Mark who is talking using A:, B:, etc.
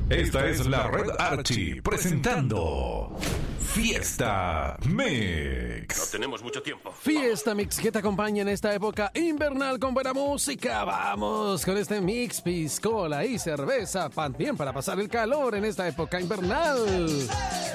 A: Esta es la Red Archie presentando Fiesta Mix.
B: No tenemos mucho tiempo.
C: Fiesta Mix que te acompaña en esta época invernal con buena música. Vamos con este mix, piscola y cerveza, bien para pasar el calor en esta época invernal.